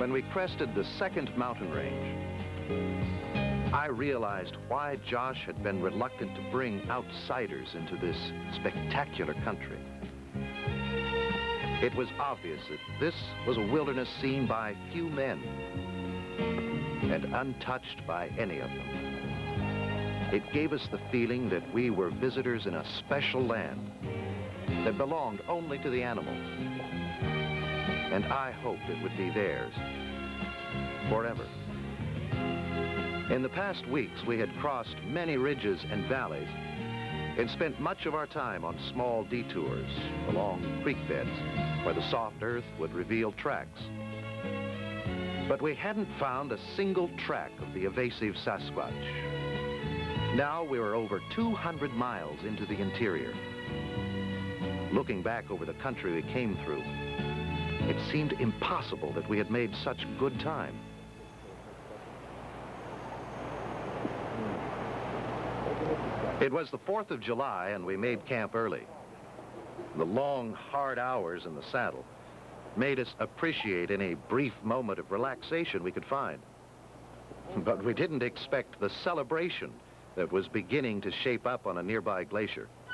When we crested the second mountain range, I realized why Josh had been reluctant to bring outsiders into this spectacular country. It was obvious that this was a wilderness seen by few men and untouched by any of them. It gave us the feeling that we were visitors in a special land that belonged only to the animals. And I hoped it would be theirs forever. In the past weeks, we had crossed many ridges and valleys and spent much of our time on small detours along creek beds where the soft earth would reveal tracks. But we hadn't found a single track of the evasive Sasquatch. Now we were over 200 miles into the interior. Looking back over the country we came through, it seemed impossible that we had made such good time. It was the 4th of July, and we made camp early. The long, hard hours in the saddle made us appreciate any brief moment of relaxation we could find. But we didn't expect the celebration that was beginning to shape up on a nearby glacier.